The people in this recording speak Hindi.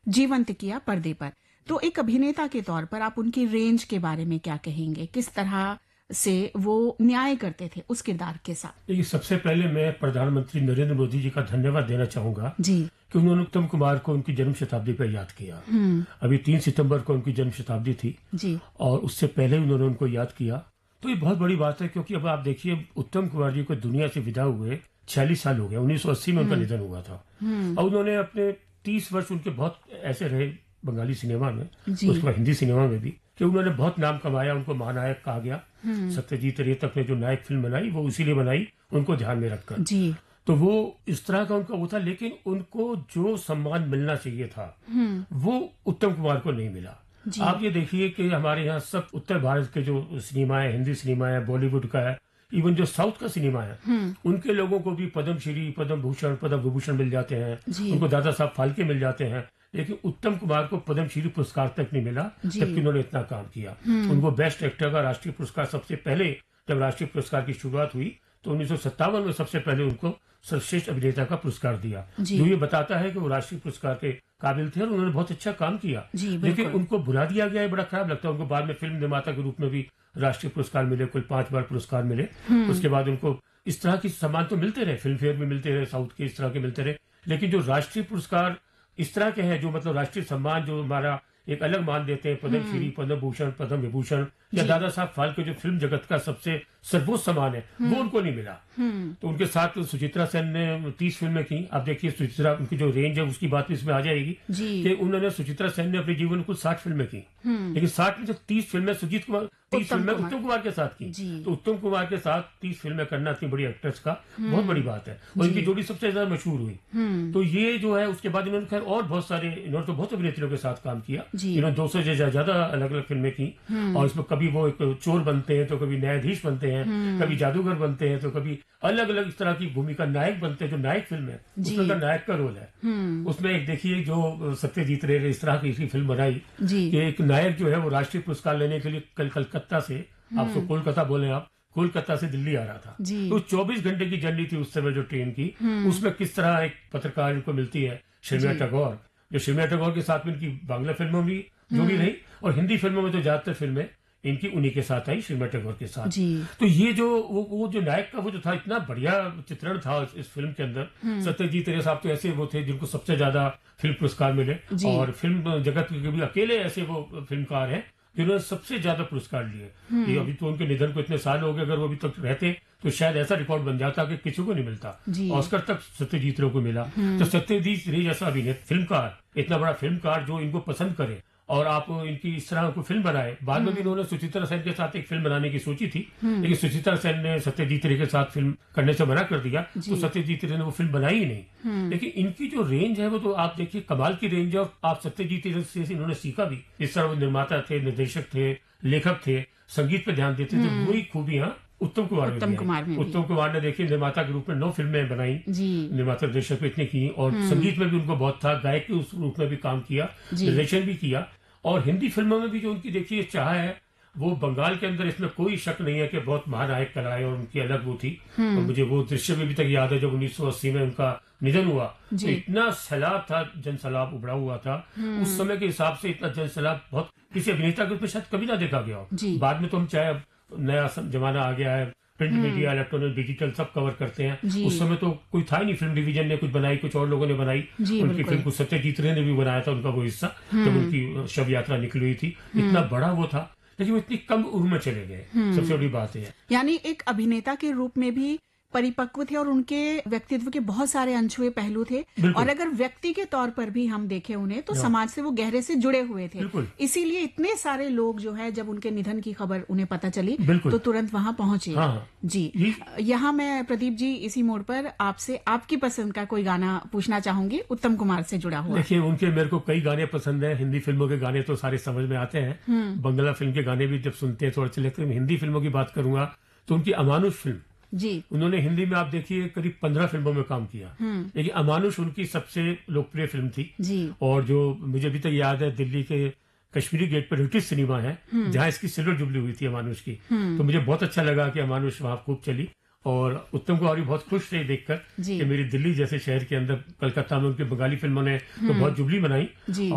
जीवंत किया पर्दे पर। तो एक अभिनेता के तौर पर आप उनकी रेंज के बारे में क्या कहेंगे? किस तरह से वो न्याय करते थे उस किरदार के साथ? देखिए, सबसे पहले मैं प्रधानमंत्री नरेंद्र मोदी जी का धन्यवाद देना चाहूंगा जी कि उन्होंने उत्तम कुमार को उनकी जन्म शताब्दी पर याद किया। अभी 3 सितंबर को उनकी जन्म शताब्दी थी जी और उससे पहले उन्होंने उनको याद किया। तो ये बहुत बड़ी बात है, क्योंकि अब आप देखिए उत्तम कुमार जी को दुनिया से विदा हुए 46 साल हो गए। 1980 में उनका निधन हुआ था और उन्होंने अपने 30 वर्ष उनके बहुत ऐसे रहे बंगाली सिनेमा में, उसके बाद हिंदी सिनेमा में भी, कि उन्होंने बहुत नाम कमाया। उनको महानायक कहा गया। सत्यजीत रे तक ने जो नायक फिल्म बनाई वो इसीलिए बनाई उनको ध्यान में रखकर। जी तो वो इस तरह का उनका वो था, लेकिन उनको जो सम्मान मिलना चाहिए था वो उत्तम कुमार को नहीं मिला। आप ये देखिए कि हमारे यहाँ सब उत्तर भारत के जो सिनेमा है, हिंदी सिनेमा है, बॉलीवुड का है, इवन जो साउथ का सिनेमा है, उनके लोगों को भी पद्मश्री, पद्म भूषण, पद्म विभूषण मिल जाते हैं, उनको दादा साहब फाल्के मिल जाते हैं, लेकिन उत्तम कुमार को पद्मश्री पुरस्कार तक नहीं मिला, जबकि उन्होंने इतना काम किया। उनको बेस्ट एक्टर का राष्ट्रीय पुरस्कार सबसे पहले, जब राष्ट्रीय पुरस्कार की शुरुआत हुई तो 1957 में सबसे पहले उनको सर्वश्रेष्ठ अभिनेता का पुरस्कार दिया, जो ये बताता है कि वो राष्ट्रीय पुरस्कार के काबिल थे और उन्होंने बहुत अच्छा काम किया। लेकिन उनको बुला दिया गया है, बड़ा खराब लगता है। उनको बाद में फिल्म निर्माता के रूप में भी राष्ट्रीय पुरस्कार मिले, कुल 5 बार पुरस्कार मिले। उसके बाद उनको इस तरह के सम्मान तो मिलते रहे, फिल्म फेयर में मिलते रहे, साउथ के इस तरह के मिलते रहे, लेकिन जो राष्ट्रीय पुरस्कार इस तरह के हैं, जो मतलब राष्ट्रीय सम्मान जो हमारा एक अलग मान देते हैं, पद्मश्री, पद्म भूषण, पद्म विभूषण या दादा साहब फाल्के जो फिल्म जगत का सबसे सर्वोच्च सम्मान है, वो उनको नहीं मिला। तो उनके साथ सुचित्रा सेन ने 30 फिल्में की। आप देखिए सुचित्रा, उनकी जो रेंज है उसकी बात भी इसमें आ जाएगी कि उन्होंने, सुचित्रा सेन ने अपने जीवन में कुल 60 फिल्में की, लेकिन 60 में से 30 फिल्में सुजीत कुमार, 30 फिल्में उत्तम कुमार के साथ की। तो उत्तम कुमार के साथ 30 फिल्में करना इतनी बड़ी एक्ट्रेस का बहुत बड़ी बात है, और इनकी जोड़ी सबसे ज्यादा मशहूर हुई। तो ये जो है, उसके बाद इन्होंने खैर और बहुत सारे, इन्होंने तो बहुत अभिनेत्रियों के साथ काम किया। इन्होंने 200 से ज्यादा अलग अलग फिल्में की, और इसमें कभी वो एक चोर बनते हैं, तो कभी न्यायाधीश बनते हैं, कभी जादूगर बनते हैं, तो कभी अलग अलग इस तरह की भूमिका, नायक बनते हैं। जो नायक फिल्म है उसमें का नायक का रोल है। उसमें एक देखिए जो सत्यजीत रे ने इस तरह की फिल्म बनाई कि एक नायक जो है वो राष्ट्रीय पुरस्कार लेने के लिए कलकत्ता से, आप तो कोलकाता बोले, आप कोलकाता से दिल्ली आ रहा था। तो 24 घंटे की जर्नी थी उस समय जो ट्रेन की। उसमें किस तरह एक पत्रकार को मिलती है शर्मिला टैगोर, जो शर्मिला टैगोर के साथ में इनकी बांग्ला फिल्मों में जुड़ी रही, और हिंदी फिल्मों में तो ज्यादातर फिल्में इनकी उन्हीं के साथ आई, शर्मिला टैगोर के साथ। तो ये जो वो जो नायक का वो जो था, इतना बढ़िया चित्रण था इस फिल्म के अंदर। सत्यजीत रे साहब तो ऐसे वो थे जिनको सबसे ज्यादा फिल्म पुरस्कार मिले, और फिल्म जगत के भी अकेले ऐसे वो फिल्मकार हैं जिन्होंने सबसे ज्यादा पुरस्कार लिए। अभी तो उनके निधन को इतने साल हो गए, अगर वो अभी तक रहते तो शायद ऐसा रिकॉर्ड बन जाता कि किसी को नहीं मिलता। ऑस्कर तक सत्यजीत रे को मिला। तो सत्यजीत रे जैसा अभिनेता, फिल्मकार, इतना बड़ा फिल्मकार जो इनको पसंद करे और आप इनकी इस तरह को फिल्म बनाए। बाद में भी इन्होंने सुचित्रा सेन के साथ एक फिल्म बनाने की सोची थी, लेकिन सुचित्रा सेन ने सत्यजीत रे के साथ फिल्म करने से मना कर दिया, तो सत्यजीत रे ने वो फिल्म बनाई ही नहीं। लेकिन इनकी जो रेंज है वो तो आप देखिए कमाल की रेंज है, और आप सत्यजीत रे से इन्होंने सीखा भी। इस तरह वो निर्माता थे, निर्देशक थे, लेखक थे, संगीत पे ध्यान देते थे। वही खूबियां उत्तम कुमार में। उत्तम कुमार ने देखिए निर्माता के रूप में 9 फिल्में बनाई, निर्माता निर्देशक इतने की, और संगीत में भी उनको बहुत था, गायक के उस रूप में भी काम किया, निर्देशन भी किया, और हिंदी फिल्मों में भी जो उनकी देखिए चाह है, वो बंगाल के अंदर, इसमें कोई शक नहीं है कि बहुत महानायक कराए, और उनकी अलग वो थी। और मुझे वो दृश्य में भी तक याद है जब 1980 में उनका निधन हुआ, तो इतना सैलाब था, जन सैलाब उभरा हुआ था। उस समय के हिसाब से इतना जन सैलाब बहुत किसी अभिनेता के उसमें शायद कभी ना देखा गया हो। बाद में तो हम चाहे अब नया जमाना आ गया है, प्रिंट मीडिया, इलेक्ट्रॉनिक, डिजिटल सब कवर करते हैं। उस समय तो कोई था ही नहीं। फिल्म डिवीजन ने कुछ बनाई, कुछ और लोगों ने बनाई। उनकी फिल्म को सत्यजीत रे ने भी बनाया था, उनका वो हिस्सा, जब उनकी शव यात्रा निकली हुई थी। इतना बड़ा वो था, लेकिन वो इतनी कम उम्र में चले गए। सबसे बड़ी बात है, यानी एक अभिनेता के रूप में भी परिपक्व थे, और उनके व्यक्तित्व के बहुत सारे अनछुए पहलू थे, और अगर व्यक्ति के तौर पर भी हम देखें उन्हें, तो समाज से वो गहरे से जुड़े हुए थे। इसीलिए इतने सारे लोग जो है, जब उनके निधन की खबर उन्हें पता चली तो तुरंत वहां पहुंचे। जी, यहाँ मैं प्रदीप जी इसी मोड़ पर आपसे आपकी पसंद का कोई गाना पूछना चाहूंगी, उत्तम कुमार से जुड़ा हुआ। देखिए, उनके मेरे को कई गाने पसंद है। हिंदी फिल्मों के गाने तो सारे समझ में आते हैं, बांग्ला फिल्म के गाने भी जब सुनते हैं तो अच्छे लगते हैं। हिंदी फिल्मों की बात करूंगा तो उनकी अमानुष फिल्म, उन्होंने हिंदी में आप देखिए करीब 15 फिल्मों में काम किया, लेकिन अमानुष उनकी सबसे लोकप्रिय फिल्म थी। और जो मुझे अभी तक याद है, दिल्ली के कश्मीरी गेट पर ब्रिटिश सिनेमा है, जहां इसकी सिल्वर जुबली हुई थी अमानुष की। तो मुझे बहुत अच्छा लगा कि अमानुष वहां खूब चली, और उत्तम कुमार भी बहुत खुश थे देखकर कि मेरी दिल्ली जैसे शहर के अंदर, कलकत्ता में उनकी बंगाली फिल्मों ने तो बहुत जुबली बनाई।